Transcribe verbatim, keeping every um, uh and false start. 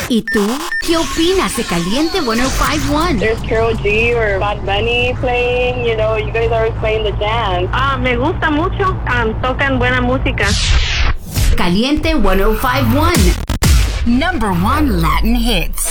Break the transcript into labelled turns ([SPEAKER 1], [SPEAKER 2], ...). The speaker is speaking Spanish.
[SPEAKER 1] ¿Y tú? ¿Qué opinas de Caliente ciento cincuenta y uno?
[SPEAKER 2] There's Karol G or Bad Bunny playing, you know, you guys are playing the jazz.
[SPEAKER 3] Ah, me gusta mucho, um, tocan buena música.
[SPEAKER 1] Caliente ciento cincuenta y uno. Number one Latin hits.